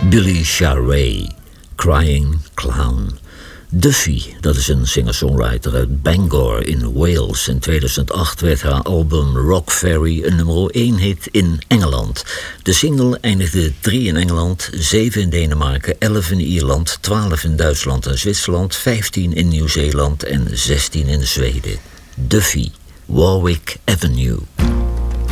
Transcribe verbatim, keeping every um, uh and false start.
Billy Sharay, Crying Clown. Duffy, dat is een singer-songwriter uit Bangor in Wales. In tweeduizend acht werd haar album Rock Ferry een nummer één hit in Engeland. De single eindigde drie in Engeland, zeven in Denemarken, elf in Ierland, twaalf in Duitsland en Zwitserland, vijftien in Nieuw-Zeeland en zestien in Zweden. Duffy, Warwick Avenue.